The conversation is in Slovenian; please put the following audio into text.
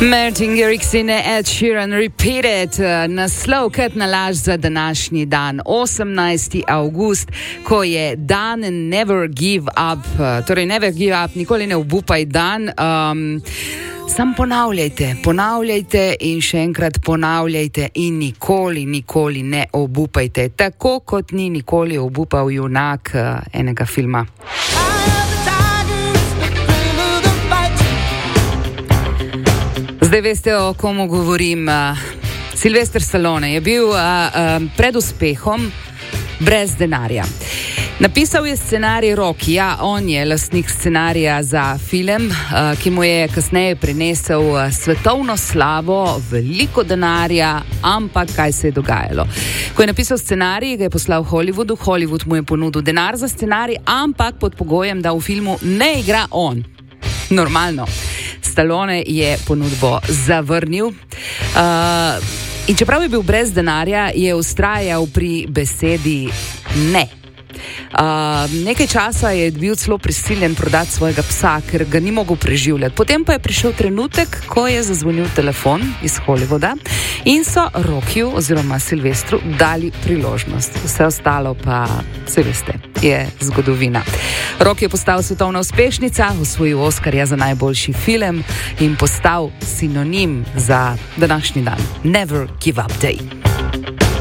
Martin Garrix in Ed Sheeran Repeated, naslov kot nalaž za današnji dan, 18. avgust, ko je dan Never Give Up, torej Never Give Up, nikoli ne obupaj dan. Sam ponavljajte in še enkrat ponavljajte in nikoli ne obupajte, tako kot ni nikoli obupal junak enega filma. Zdaj veste, o komu govorim. Sylvester Stallone je bil pred uspehom brez denarja. Napisal je scenarij Rocky, on je lastnik scenarija za film, ki mu je kasneje prinesel svetovno slavo, veliko denarja, ampak kaj se je dogajalo? Ko je napisal scenarij, ga je poslal Hollywoodu, Hollywood mu je ponudil denar za scenarij, ampak pod pogojem, da v filmu ne igra on. Normalno. Stallone je ponudbo zavrnil in čeprav je bil brez denarja, je vztrajal pri besedi ne. Nekaj časa je bil celo prisiljen prodati svojega psa, ker ga ni mogel preživljati. Potem pa je prišel trenutek, ko je zazvonil telefon iz Hollywooda in so Rockyju oziroma Sylvestru dali priložnost. Vse ostalo pa, se veste, je zgodovina. Rocky je postal svetovna uspešnica, osvojil Oskarja za najboljši film in postal sinonim za današnji dan. Never Give Up Day.